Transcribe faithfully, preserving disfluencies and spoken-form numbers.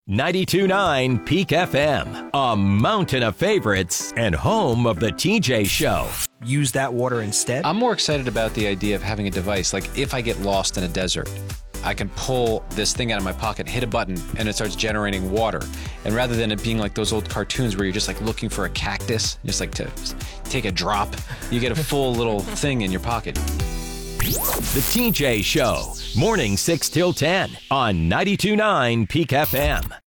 ninety-two point nine Peak F M, a mountain of favorites and home of the T J Show. Use that water instead? I'm more excited about the idea of having a device, like if I get lost in a desert, I can pull this thing out of my pocket, hit a button, and it starts generating water. And rather than it being like those old cartoons where you're just like looking for a cactus, just like to take a drop, you get a full little thing in your pocket. The T J Show, morning six till ten on ninety-two point nine Peak F M.